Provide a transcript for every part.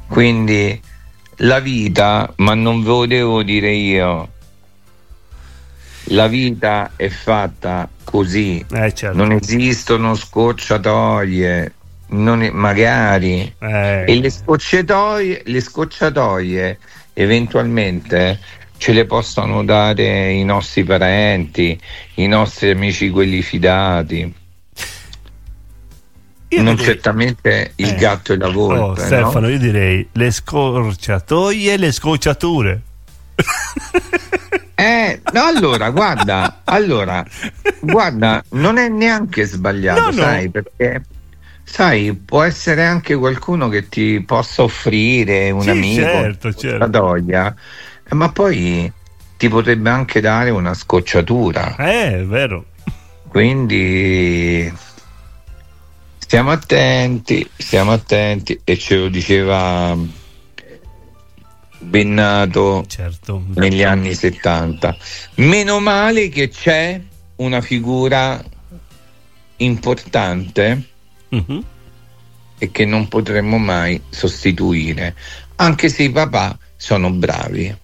Quindi la vita, ma non ve lo devo dire io, la vita è fatta così, certo. Non esistono scorciatoie, magari, e le scocciatoie eventualmente ce le possono dare i nostri parenti, i nostri amici, quelli fidati. Non certamente il gatto e la volpe. Stefano, no? Io direi le scorciatoie e le scocciature. No, guarda, non è neanche sbagliato, sai, perché sai, può essere anche qualcuno che ti possa offrire un amico, certo. scocciatoia, ma poi ti potrebbe anche dare una scocciatura. È vero. Quindi stiamo attenti, e ce lo diceva Bennato negli anni 70. Meno male che c'è una figura importante e che non potremmo mai sostituire, anche se i papà sono bravi.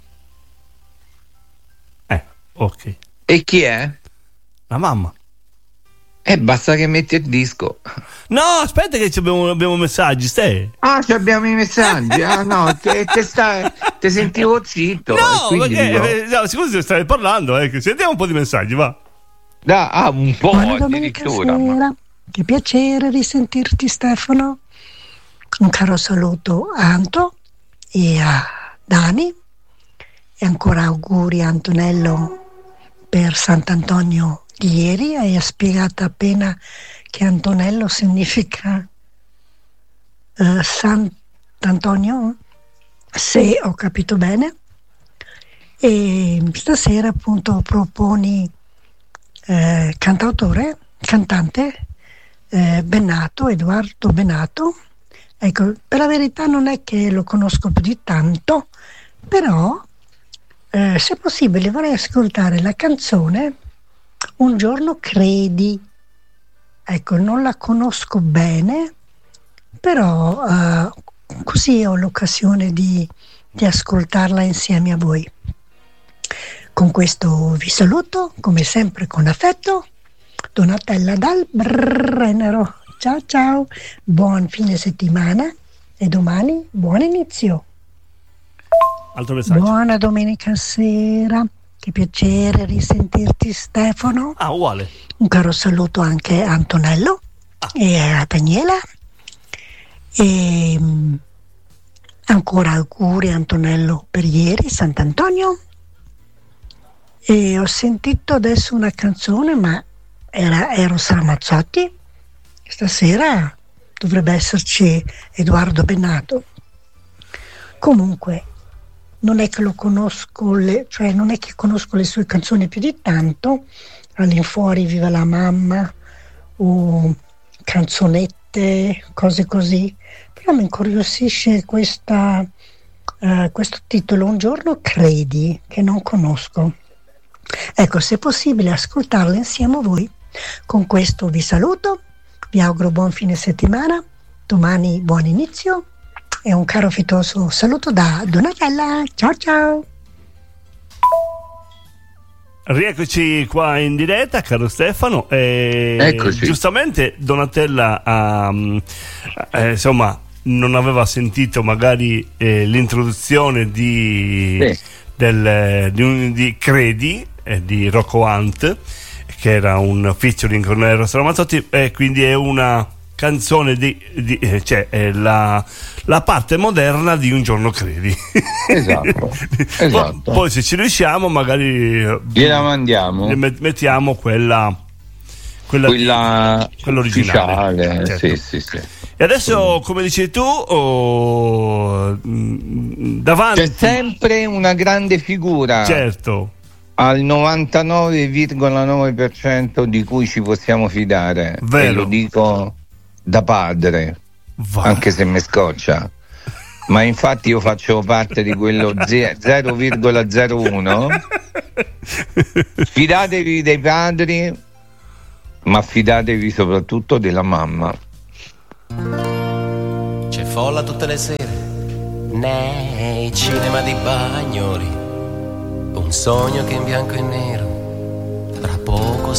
Ok. E chi è? La mamma. Basta che metti il disco. No, aspetta che abbiamo messaggi, stai. Abbiamo i messaggi. No, te sentivo zitto. No, perché scusi, stai parlando, sentiamo un po' di messaggi, va. Un po' Buona domenica sera. Che piacere risentirti, Stefano. Un caro saluto a Anto e a Dani, e ancora auguri a Antonello per Sant'Antonio di ieri. Hai spiegato appena che Antonello significa Sant'Antonio, se ho capito bene. E stasera appunto proponi cantante Bennato, Edoardo Bennato. Ecco, per la verità non è che lo conosco più di tanto, però se possibile vorrei ascoltare la canzone Un giorno credi. Ecco, non la conosco bene, però così ho l'occasione di ascoltarla insieme a voi. Con questo vi saluto, come sempre con affetto, Donatella dal Brennero. Ciao ciao, buon fine settimana e domani buon inizio. Altro messaggio. Buona domenica sera, che piacere risentirti, Stefano. Uguale. Un caro saluto anche a Antonello e a Daniela. E ancora auguri, Antonello, per ieri, Sant'Antonio. E ho sentito adesso una canzone, ma era Eros Ramazzotti. Stasera dovrebbe esserci Edoardo Bennato. Comunque non è che lo conosco, non è che conosco le sue canzoni più di tanto. All'infuori Viva la mamma o canzonette, cose così, però mi incuriosisce questo titolo, Un giorno credi, che non conosco. Ecco, se è possibile ascoltarlo insieme a voi. Con questo vi saluto, vi auguro buon fine settimana, domani buon inizio e un caro affettuoso saluto da Donatella. Ciao ciao! Rieccoci qua in diretta, caro Stefano. Eccoci. Giustamente Donatella insomma non aveva sentito magari l'introduzione di Credi di Rocco Hunt, che era un featuring con Eros Ramazzotti, e quindi è una canzone è la parte moderna di Un giorno credi. Esatto. Poi se ci riusciamo magari gliela mandiamo, mettiamo quella originale. Certo. Sì. E adesso, come dici tu, davanti c'è sempre una grande figura, certo, al 99,9% di cui ci possiamo fidare. Vero. E lo dico da padre, anche se mi scoccia, ma infatti io faccio parte di quello 0,01. Fidatevi dei padri, ma fidatevi soprattutto della mamma. C'è folla tutte le sere nei cinema di Bagnoli, un sogno che in bianco e nero tra poco